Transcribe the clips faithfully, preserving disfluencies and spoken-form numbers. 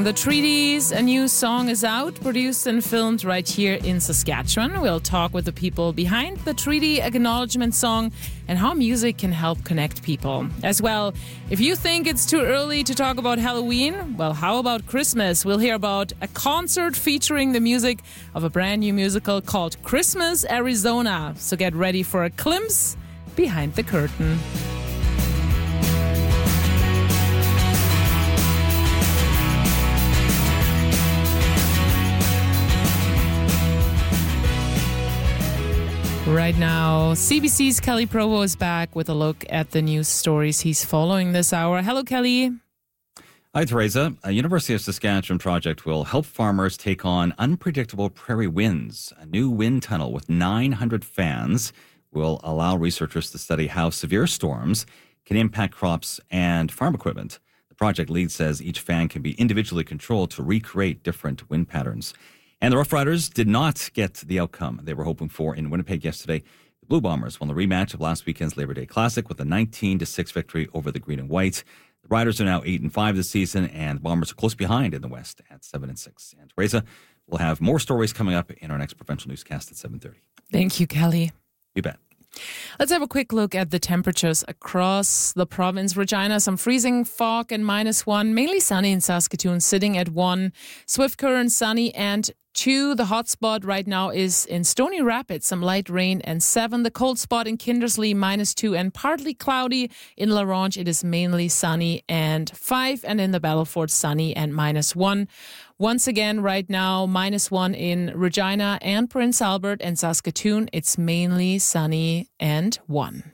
The Treaties, a new song is out, produced and filmed right here in Saskatchewan. We'll talk with the people behind the Treaty Acknowledgement song and how music can help connect people. As well, if you think it's too early to talk about Halloween, well, how about Christmas? We'll hear about a concert featuring the music of a brand new musical called Christmas Arizona. So get ready for a glimpse behind the curtain. Right now, C B C's Kelly Provo is back with a look at the news stories he's following this hour. Hello, Kelly. Hi, Teresa. A University of Saskatchewan project will help farmers take on unpredictable prairie winds. A new wind tunnel with nine hundred fans will allow researchers to study how severe storms can impact crops and farm equipment. The project lead says each fan can be individually controlled to recreate different wind patterns. And the Rough Riders did not get the outcome they were hoping for in Winnipeg yesterday. The Blue Bombers won the rematch of last weekend's Labor Day Classic with a nineteen to six victory over the Green and White. The Riders are now eight and five this season, and the Bombers are close behind in the West at seven and six. And Teresa, we'll have more stories coming up in our next provincial newscast at seven thirty. Thank you, Kelly. You bet. Let's have a quick look at the temperatures across the province. Regina, some freezing fog and minus one. Mainly sunny in Saskatoon, sitting at one. Swift Current, sunny and two. The hot spot right now is in Stony Rapids, some light rain and seven. The cold spot in Kindersley, minus two and partly cloudy. In La Ronge, it is mainly sunny and five. And in the Battleford, sunny and minus one. Once again, right now, minus one in Regina and Prince Albert and Saskatoon. It's mainly sunny and one.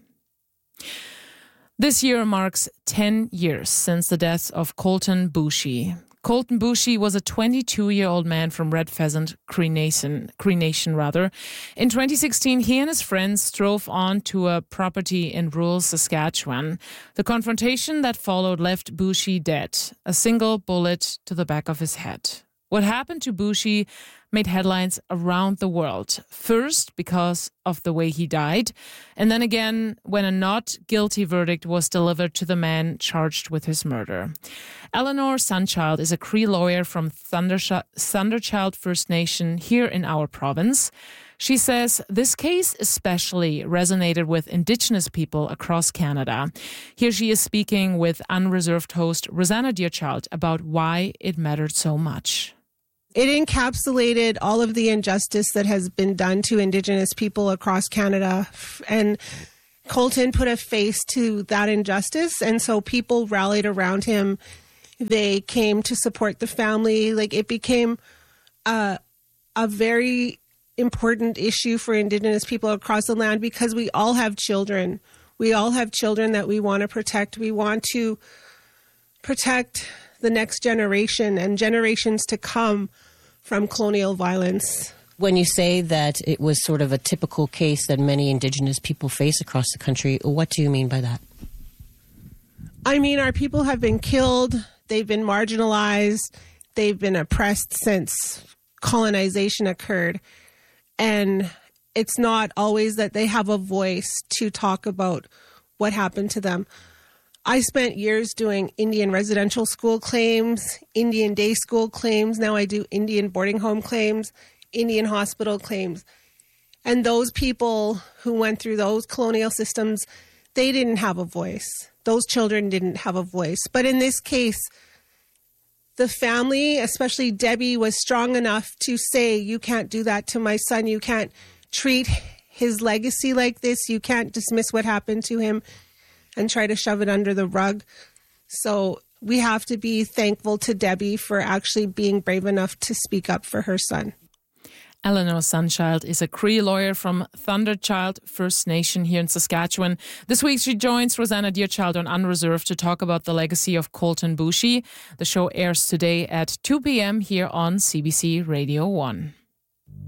This year marks ten years since the death of Colton Boushie. Colton Boushie was a twenty-two-year-old man from Red Pheasant Cree Nation, Cree Nation rather. In twenty sixteen, he and his friends drove on to a property in rural Saskatchewan. The confrontation that followed left Boushie dead, a single bullet to the back of his head. What happened to Boushie made headlines around the world. First, because of the way he died, and then again when a not guilty verdict was delivered to the man charged with his murder. Eleanor Sunchild is a Cree lawyer from Thunderch- Thunderchild First Nation here in our province. She says this case especially resonated with Indigenous people across Canada. Here she is speaking with Unreserved host Rosanna Deerchild about why it mattered so much. It encapsulated all of the injustice that has been done to Indigenous people across Canada. And Colton put a face to that injustice. And so people rallied around him. They came to support the family. Like, it became a, a very important issue for Indigenous people across the land because we all have children. We all have children that we want to protect. We want to protect the next generation and generations to come from colonial violence. When you say that it was sort of a typical case that many Indigenous people face across the country, what do you mean by that? I mean, our people have been killed, they've been marginalized, they've been oppressed since colonization occurred. And it's not always that they have a voice to talk about what happened to them. I spent years doing Indian residential school claims, Indian day school claims. Now I do Indian boarding home claims, Indian hospital claims. And those people who went through those colonial systems, they didn't have a voice. Those children didn't have a voice. But in this case, the family, especially Debbie, was strong enough to say, you can't do that to my son. You can't treat his legacy like this. You can't dismiss what happened to him and try to shove it under the rug. So we have to be thankful to Debbie for actually being brave enough to speak up for her son. Eleanor Sunchild is a Cree lawyer from Thunderchild First Nation here in Saskatchewan. This week she joins Rosanna Deerchild on Unreserved to talk about the legacy of Colton Boushie. The show airs today at two p.m. here on C B C Radio one.